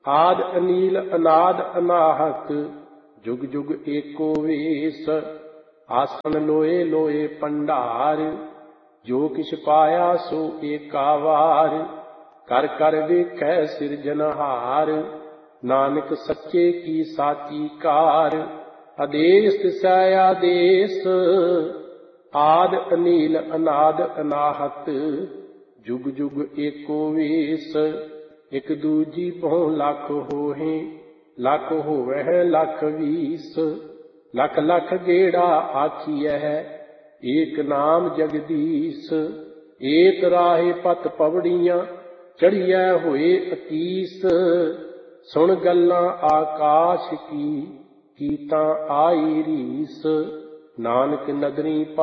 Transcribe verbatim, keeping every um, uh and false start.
आद अनील अनाद अनाहत जुग जुग एको वेस। आसन लोए लोए पंडार जो किछ पाया सो एका वार। कर कर वेखै सिरजनहार नानक सच्चे की साची कार। आदेश तिसै आदेश आद अनील अनाद अनाहत जुग जुग एको वेस। एक दूजी पहुँ लख होहे लख होवै लख वीस। लख लख गेड़ा आखियह एक नाम जगदीश। एक राहे पत पवड़ियाँ चढ़िया होए अकीस। सुन गल्लां आकाश की कीतां आई रीस। नानक नदरी